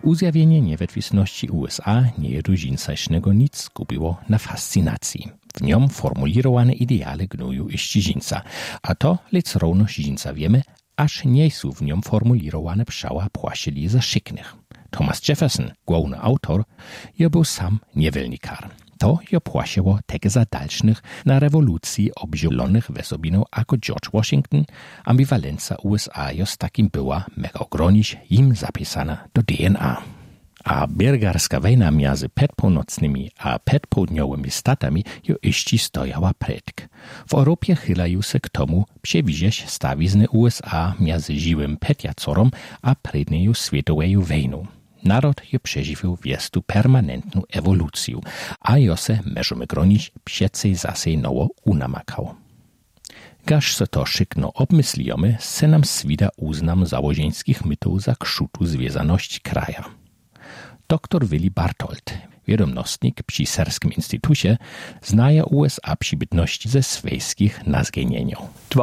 Uzjawienie niewetwisności USA nie jedu żincaśnego nic skupiło na fascynacji. W niom formulirowane ideale gnuju i żinca, a to lec równość żinca wiemy, aż nie są w niom formulirowane pszała płasieli za szyknych. Thomas Jefferson, główny autor, je był sam niewolnikar. To je płasiło tak za dalszych na rewolucji obzielonych wesobinów jako George Washington, ambiwalencja USA jos takim była mega ogronić im zapisana do DNA. A biergarska wojna między północnymi a południowymi statami jo jeszcze stojała predk. W Europie chylają się k tomu przewidzieć stawizny USA między żyłym Petjacorom a przednią światową wojną. Naród je przeżywał wiestu permanentną ewolucję, a jo se możemy gronić przecej zase nowo unamakał. Gaż se to szykno obmyslijemy, se nam swida uznam założeńskich mytów za krzutu związaność kraja. Dr Willy Bartold, wiadomostnik przy Serskim Instytucie, znaje USA przybytności ze swejskich nazgenieniów.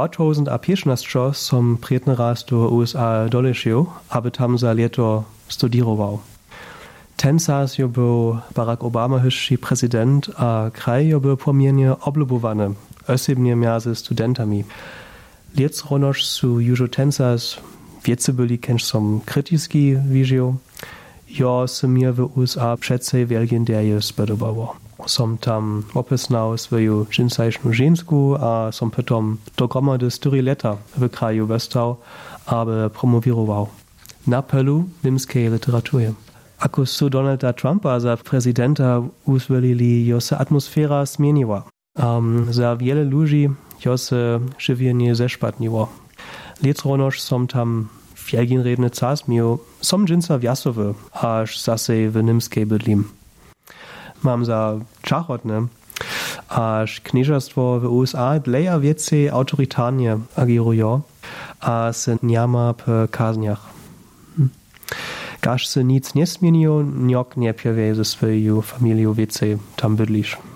2015 som prijetny raz do USA doleciał, aby tam za leto studiował. Ten czas jo był Barack Obama hyższy prezydent, a kraj jo był pomiennie oblubowany, osobnie między studentami. Lec ronoż su już ten czas wiece byli kężsom krytycki widział. Jo se mir w USA przedcej wielkie dzieje spodobało. Som tam opisnał swoją dżinsajszną żensku, a som potom do gromady 4 lata w kraju westał, aby promowirował na polu niemskiej literatury. Ako su Donalda Trumpa za prezydenta uzwolili, jo se atmosfera zmieniła. Za wiele ludzi jo se żywienie zeszpatniło. Lec ronoż som tam wielkin redny czas miał, som dżinsa wjasowy, aż zase w niemskiej bydlim. Mam za czachotne, aż knieżerstwo w USA dleja więcej autorytarnie agirują, a se niama po kazniach. Gaż se nic nie zmieniło, niok nie piewie ze swoją familią więcej tam bydlisz.